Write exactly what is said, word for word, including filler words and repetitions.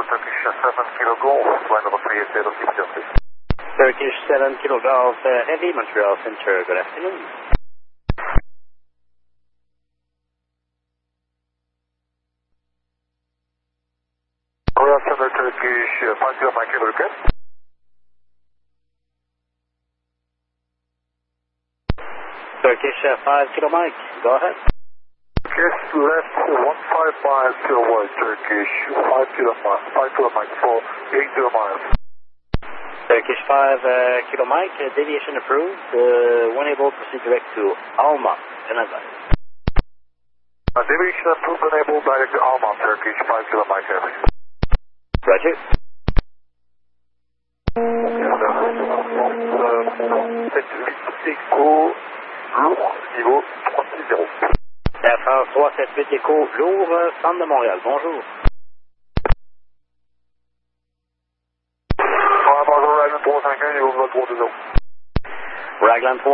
Turkish seven Kilo Golf, flight number three eight zero, keep it up, please. Turkish seven Kilo Golf, uh, Heavy, Montreal Center, good afternoon. Korea Center, Turkish uh, five Kilo Mike, cable request. Turkish uh, five Kilo Mike, go ahead. Yes, left one five miles to avoid Turkish five Kilo Mike, five Kilo Mike for eight zero miles. Turkish five uh, Kilo Mike, uh, deviation approved, uh, one able to proceed direct to Alma, Canada. Uh, deviation approved, enabled direct to Alma, Turkish five Kilo Mike, heavy. Roger. Écho lourd, niveau trois six zéro. Air France trois sept huit Echo, Louvre, centre de Montréal, bonjour. Bonjour, Raglan trois cinq un, niveau trois deux zéro. Raglan trois